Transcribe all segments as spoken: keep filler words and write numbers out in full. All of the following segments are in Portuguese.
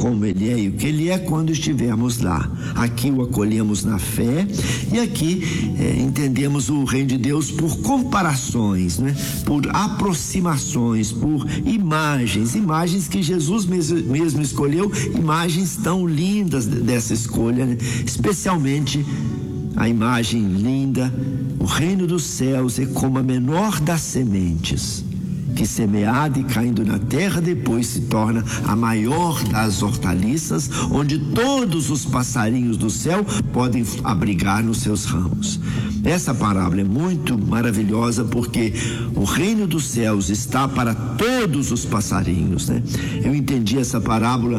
como ele é e o que ele é quando estivermos lá. Aqui o acolhemos na fé e aqui é, entendemos o reino de Deus por comparações, né? Por aproximações, por imagens, imagens que Jesus mesmo, mesmo escolheu, imagens tão lindas dessa escolha, né? Especialmente a imagem linda: o reino dos céus é como a menor das sementes, que semeada e caindo na terra depois se torna a maior das hortaliças, onde todos os passarinhos do céu podem abrigar nos seus ramos. Essa parábola é muito maravilhosa porque o reino dos céus está para todos os passarinhos, né? Eu entendi essa parábola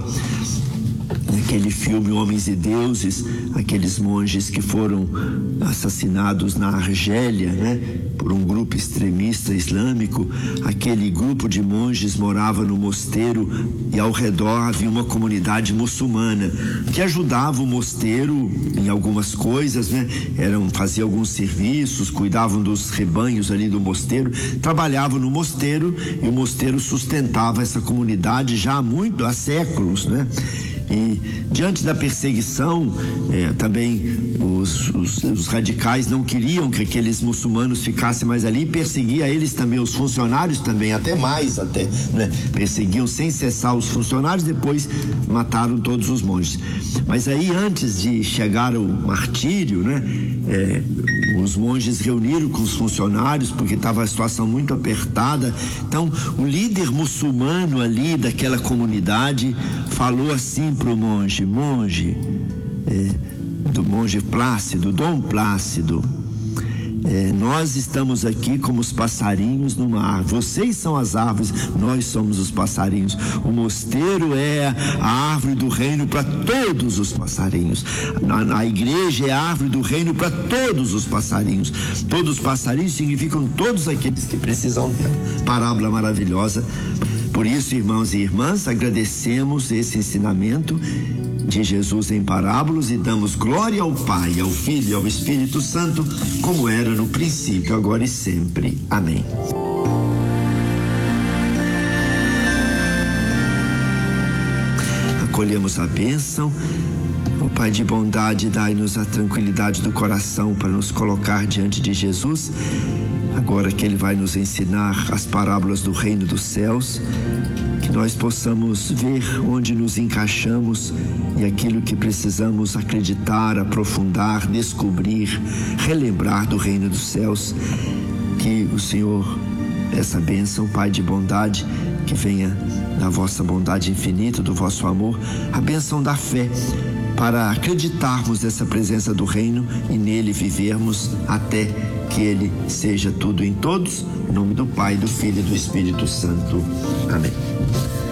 naquele filme Homens e Deuses, aqueles monges que foram assassinados na Argélia, né, por um grupo extremista islâmico. Aquele grupo de monges morava no mosteiro e ao redor havia uma comunidade muçulmana que ajudava o mosteiro em algumas coisas, né? Eram, faziam alguns serviços, cuidavam dos rebanhos ali do mosteiro, trabalhavam no mosteiro e o mosteiro sustentava essa comunidade já há muito, há séculos, né? E diante da perseguição, eh, também os, os, os radicais não queriam que aqueles muçulmanos ficassem mais ali, e perseguia eles também, os funcionários também, até mais até, né? Perseguiam sem cessar os funcionários, depois mataram todos os monges. Mas aí, antes de chegar ao martírio, né, eh, os monges reuniram com os funcionários, porque estava a situação muito apertada. Então o líder muçulmano ali daquela comunidade falou assim para o monge, monge, é, do monge Plácido, Dom Plácido, é, nós estamos aqui como os passarinhos numa árvore, vocês são as árvores, nós somos os passarinhos. O mosteiro é a árvore do reino para todos os passarinhos, a, a igreja é a árvore do reino para todos os passarinhos. Todos os passarinhos significam todos aqueles que precisam dela. Parábola maravilhosa. Por isso, irmãos e irmãs, agradecemos esse ensinamento de Jesus em parábolas e damos glória ao Pai, ao Filho e ao Espírito Santo, como era no princípio, agora e sempre. Amém. Acolhemos a bênção. O Pai de bondade, dai-nos a tranquilidade do coração para nos colocar diante de Jesus, agora que Ele vai nos ensinar as parábolas do reino dos céus, que nós possamos ver onde nos encaixamos e aquilo que precisamos acreditar, aprofundar, descobrir, relembrar do reino dos céus. Que o Senhor, essa bênção, Pai de bondade, que venha da vossa bondade infinita, do vosso amor, a bênção da fé, para acreditarmos nessa presença do reino e nele vivermos até que ele seja tudo em todos. Em nome do Pai, do Filho e do Espírito Santo. Amém.